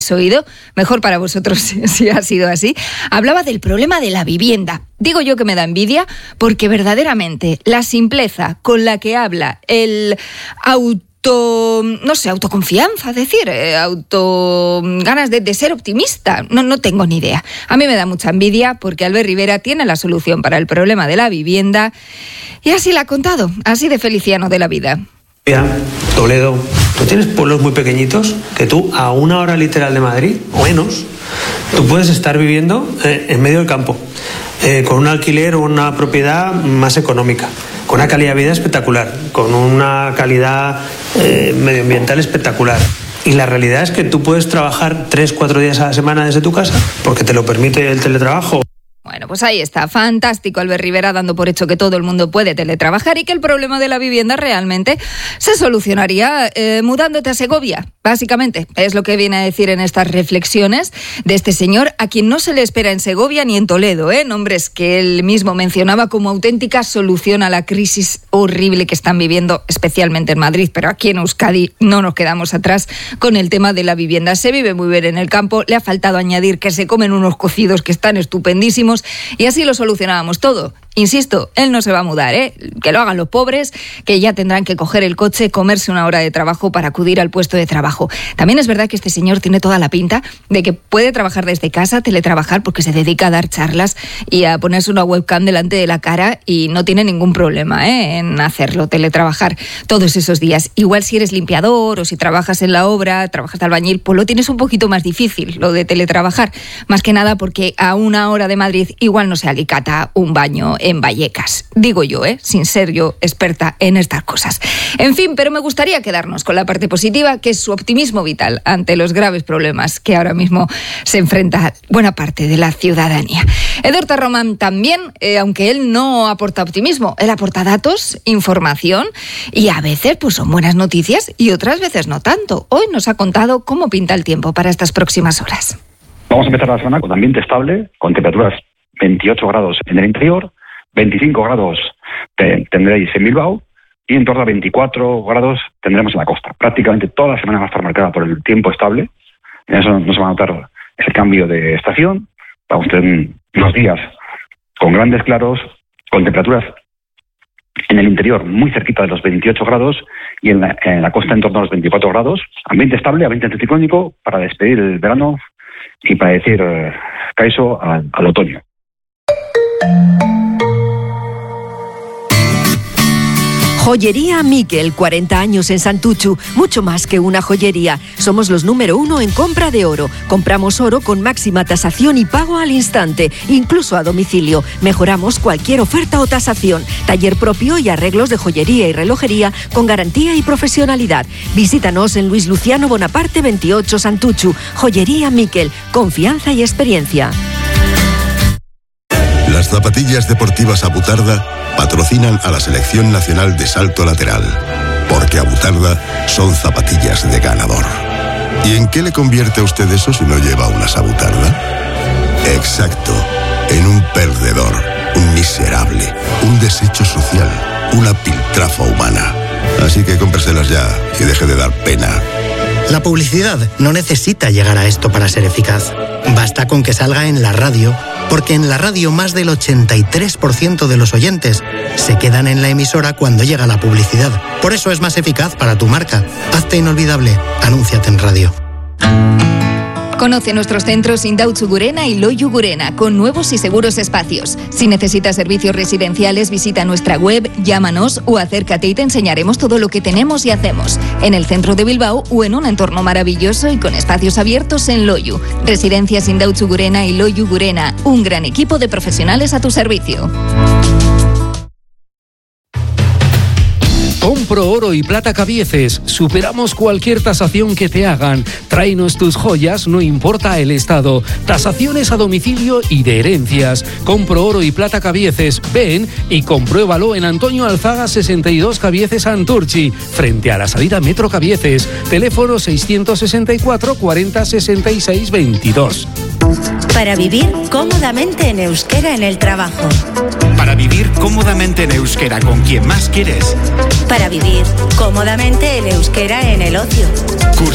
oído, mejor para vosotros si ha sido así, hablaba del problema de la vivienda. Digo yo que me da envidia porque verdaderamente la simpleza con la que habla el autoconfianza, ganas de ser optimista, no tengo ni idea. A mí me da mucha envidia porque Albert Rivera tiene la solución para el problema de la vivienda y así la ha contado, así de feliciano de la vida. Mira, Toledo, tú tienes pueblos muy pequeñitos que tú a 1 hora literal de Madrid, o menos, tú puedes estar viviendo en medio del campo, con un alquiler o una propiedad más económica, con una calidad de vida espectacular, con una calidad medioambiental espectacular. Y la realidad es que tú puedes trabajar 3-4 días a la semana desde tu casa, porque te lo permite el teletrabajo. Bueno, pues ahí está, fantástico Albert Rivera dando por hecho que todo el mundo puede teletrabajar y que el problema de la vivienda realmente se solucionaría mudándote a Segovia. Básicamente, es lo que viene a decir en estas reflexiones de este señor, a quien no se le espera en Segovia ni en Toledo, nombres que él mismo mencionaba como auténtica solución a la crisis horrible que están viviendo, especialmente en Madrid, pero aquí en Euskadi no nos quedamos atrás con el tema de la vivienda. Se vive muy bien en el campo, le ha faltado añadir que se comen unos cocidos que están estupendísimos y así lo solucionábamos todo. Insisto, él no se va a mudar, que lo hagan los pobres, que ya tendrán que coger el coche, comerse 1 hora de trabajo para acudir al puesto de trabajo. También es verdad que este señor tiene toda la pinta de que puede trabajar desde casa, teletrabajar, porque se dedica a dar charlas y a ponerse una webcam delante de la cara y no tiene ningún problema en hacerlo, teletrabajar todos esos días. Igual si eres limpiador o si trabajas en la obra, trabajas de albañil, pues lo tienes un poquito más difícil, lo de teletrabajar. Más que nada porque a 1 hora de Madrid igual no se alicata un baño en Vallecas. Digo yo, sin ser yo experta en estas cosas. En fin, pero me gustaría quedarnos con la parte positiva, que es su optimismo vital ante los graves problemas que ahora mismo se enfrenta buena parte de la ciudadanía. Eduardo Román también, aunque él no aporta optimismo, él aporta datos, información y a veces pues son buenas noticias y otras veces no tanto. Hoy nos ha contado cómo pinta el tiempo para estas próximas horas. Vamos a empezar la semana con ambiente estable, con temperaturas 28 grados en el interior, 25 grados tendréis en Bilbao y en torno a 24 grados tendremos en la costa. Prácticamente toda la semana va a estar marcada por el tiempo estable. En eso no se va a notar ese cambio de estación. Vamos a tener unos días con grandes claros, con temperaturas en el interior muy cerquita de los 28 grados y en la costa en torno a los 24 grados. Ambiente estable, ambiente anticiclónico para despedir el verano y para decir Kaiso al otoño. Joyería Miquel, 40 años en Santuchu, mucho más que una joyería. Somos los número 1 en compra de oro. Compramos oro con máxima tasación y pago al instante, incluso a domicilio. Mejoramos cualquier oferta o tasación. Taller propio y arreglos de joyería y relojería con garantía y profesionalidad. Visítanos en Luis Luciano Bonaparte 28 Santuchu. Joyería Miquel, confianza y experiencia. Las zapatillas deportivas Abutarda patrocinan a la Selección Nacional de Salto Lateral, porque Abutarda son zapatillas de ganador. ¿Y en qué le convierte a usted eso si no lleva unas Abutarda? Exacto, en un perdedor, un miserable, un desecho social, una piltrafa humana. Así que cómpreselas ya y deje de dar pena. La publicidad no necesita llegar a esto para ser eficaz. Basta con que salga en la radio, porque en la radio más del 83% de los oyentes se quedan en la emisora cuando llega la publicidad. Por eso es más eficaz para tu marca. Hazte inolvidable. Anúnciate en radio. Conoce nuestros centros Indautxu Gurena y Loiu Gurena, con nuevos y seguros espacios. Si necesitas servicios residenciales, visita nuestra web, llámanos o acércate y te enseñaremos todo lo que tenemos y hacemos. En el centro de Bilbao o en un entorno maravilloso y con espacios abiertos en Loiu. Residencias Indautxu Gurena y Loiu Gurena, un gran equipo de profesionales a tu servicio. Compro oro y plata Cabieces. Superamos cualquier tasación que te hagan. Tráenos tus joyas, no importa el estado. Tasaciones a domicilio y de herencias. Compro oro y plata Cabieces. Ven y compruébalo en Antonio Alzaga 62 Cabieces Santurchi, frente a la salida Metro Cabieces. Teléfono 664 40 66 22. Para vivir cómodamente en euskera en el trabajo. Para vivir cómodamente en euskera con quien más quieres. Para vivir cómodamente en euskera en el ocio.